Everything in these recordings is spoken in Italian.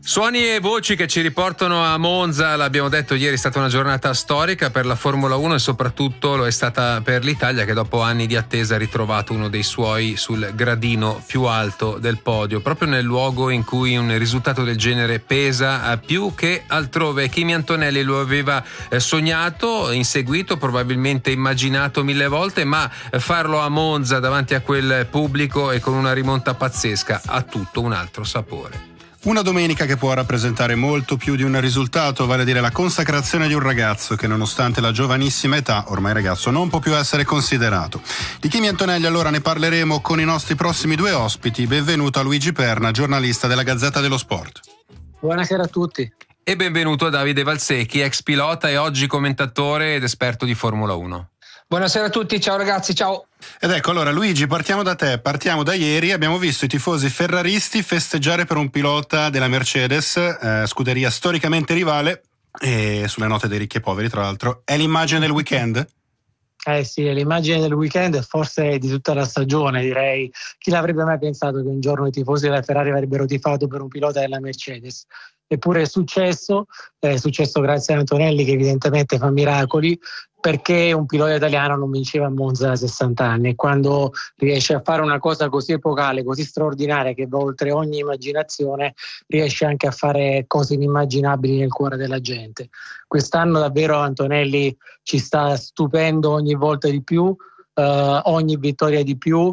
Suoni e voci che ci riportano a Monza, l'abbiamo detto ieri, è stata una giornata storica per la Formula 1 e soprattutto lo è stata per l'Italia, che dopo anni di attesa ha ritrovato uno dei suoi sul gradino più alto del podio, proprio nel luogo in cui un risultato del genere pesa più che altrove. Kimi Antonelli lo aveva sognato, inseguito, probabilmente immaginato 1000 volte, ma farlo a Monza davanti a quel pubblico e con una rimonta pazzesca ha tutto un altro sapore. Una domenica che può rappresentare molto più di un risultato, vale a dire la consacrazione di un ragazzo che nonostante la giovanissima età, ormai ragazzo, non può più essere considerato. Di Kimi Antonelli allora ne parleremo con i nostri prossimi due ospiti. Benvenuto a Luigi Perna, giornalista della Gazzetta dello Sport. Buonasera a tutti. E benvenuto a Davide Valsecchi, ex pilota e oggi commentatore ed esperto di Formula 1. Buonasera a tutti, ciao ragazzi, ciao. Ed ecco, allora Luigi, partiamo da te, partiamo da ieri. Abbiamo visto i tifosi ferraristi festeggiare per un pilota della Mercedes, scuderia storicamente rivale, e sulle note dei ricchi e poveri tra l'altro. È l'immagine del weekend? Sì, è l'immagine del weekend e forse di tutta la stagione, direi. Chi l'avrebbe mai pensato che un giorno i tifosi della Ferrari avrebbero tifato per un pilota della Mercedes? Eppure è successo grazie a Antonelli, che evidentemente fa miracoli, perché un pilota italiano non vinceva a Monza da 60 anni, e quando riesce a fare una cosa così epocale, così straordinaria, che va oltre ogni immaginazione, riesce anche a fare cose inimmaginabili nel cuore della gente. Quest'anno davvero Antonelli ci sta stupendo ogni volta di più, ogni vittoria di più,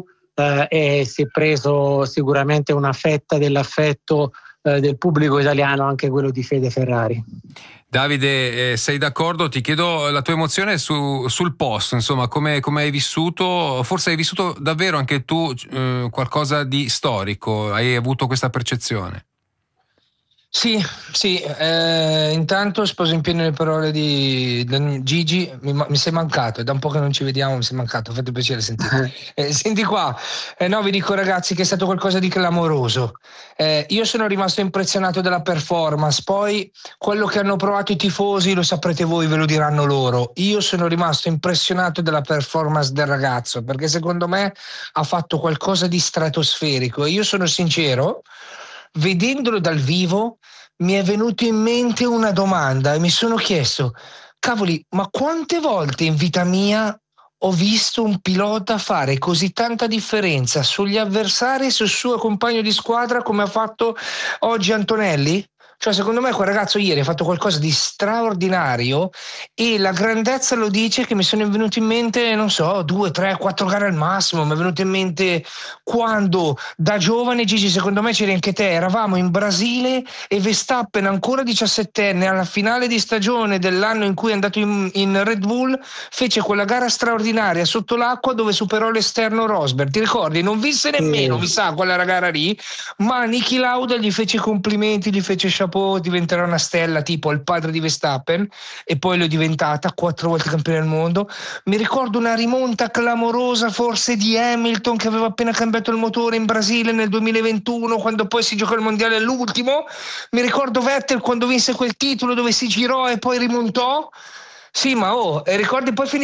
e si è preso sicuramente una fetta dell'affetto del pubblico italiano, anche quello di Fede Ferrari. Davide, sei d'accordo? Ti chiedo la tua emozione sul post, insomma, come hai vissuto? Forse hai vissuto davvero anche tu qualcosa di storico, hai avuto questa percezione? Sì, intanto sposo in pieno le parole di Gigi, mi sei mancato, è da un po' che non ci vediamo, mi sei mancato, fate piacere sentire. Senti qua, no, vi dico ragazzi che è stato qualcosa di clamoroso. Io sono rimasto impressionato dalla performance, poi quello che hanno provato i tifosi lo saprete voi, ve lo diranno loro. Io sono rimasto impressionato dalla performance del ragazzo, perché secondo me ha fatto qualcosa di stratosferico, e io sono sincero, vedendolo dal vivo mi è venuto in mente una domanda e mi sono chiesto: cavoli, ma quante volte in vita mia ho visto un pilota fare così tanta differenza sugli avversari e sul suo compagno di squadra come ha fatto oggi Antonelli? Cioè, secondo me quel ragazzo ieri ha fatto qualcosa di straordinario, e la grandezza lo dice che mi sono venuti in mente, non so, 2, 3, 4 gare al massimo. Mi è venuto in mente quando da giovane, Gigi, secondo me c'eri anche te, eravamo in Brasile e Verstappen, ancora 17enne, alla finale di stagione dell'anno in cui è andato in Red Bull, fece quella gara straordinaria sotto l'acqua dove superò l'esterno Rosberg. Ti ricordi? Non vinse nemmeno, mi sa, quella gara lì, ma Niki Lauda gli fece i complimenti, gli fece chapeau, diventerà una stella tipo il padre di Verstappen, e poi lo è diventata, 4 volte campione del mondo. Mi ricordo una rimonta clamorosa forse di Hamilton, che aveva appena cambiato il motore in Brasile nel 2021, quando poi si giocò il mondiale all'ultimo. Mi ricordo Vettel quando vinse quel titolo dove si girò e poi rimontò. Sì, ma ricordi poi finì